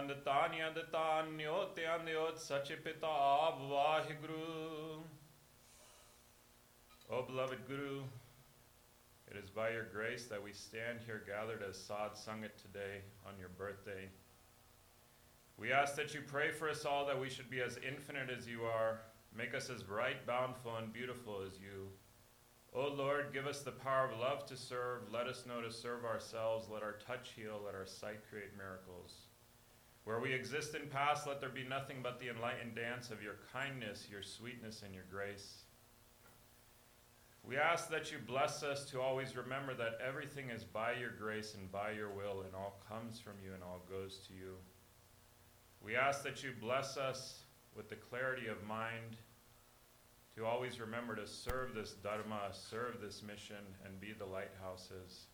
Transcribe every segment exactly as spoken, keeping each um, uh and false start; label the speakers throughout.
Speaker 1: Nyand Tanyand Tanyot Yandyot Sachipita Vahiguru. O beloved Guru, it is by your grace that we stand here gathered as Sadh Sangat today on your birthday. We ask that you pray for us all that we should be as infinite as you are, make us as bright, bountiful, and beautiful as you. O Lord, give us the power of love to serve. Let us know to serve ourselves. Let our touch heal. Let our sight create miracles. Where we exist in past, let there be nothing but the enlightened dance of your kindness, your sweetness, and your grace. We ask that you bless us to always remember that everything is by your grace and by your will, and all comes from you and all goes to you. We ask that you bless us with the clarity of mind to always remember to serve this dharma, serve this mission, and be the lighthouses.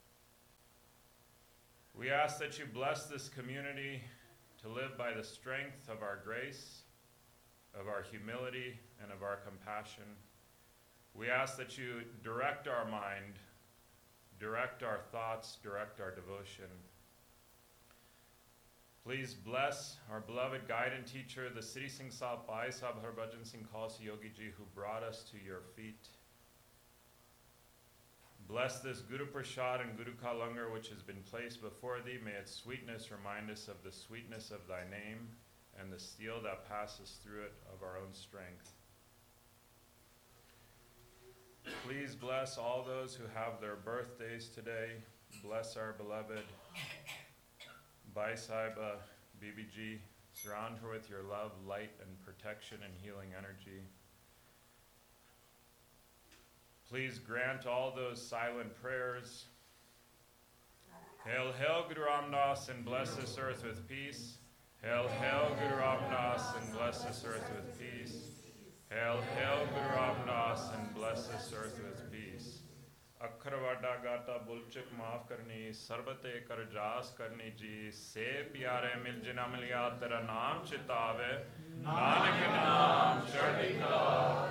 Speaker 1: We ask that you bless this community to live by the strength of our grace, of our humility, and of our compassion. We ask that you direct our mind, direct our thoughts, direct our devotion. Please bless our beloved guide and teacher, the Sri Singh Sahib Bhai Sahib Harbhajan Singh Khalsa Yogi Ji, who brought us to your feet. Bless this Guru Prasad and Guru Ka Langar which has been placed before thee. May its sweetness remind us of the sweetness of thy name and the steel that passes through it of our own strength. Please bless all those who have their birthdays today. Bless our beloved Bhai Sahiba, B B G. Surround her with your love, light, and protection and healing energy. Please grant all those silent prayers. Hail, hail, Guru Ramdas, and bless this earth with peace. Hail, hail, Guru Ramdas, and bless this earth with peace. Hail, hail, Guru Ramdas, and bless this earth with peace. Akhar vada gata bulchik maaf karni, sarbate karjas karni ji, se pyare mil jina miliya tera naam chitave, nanak naam chardika.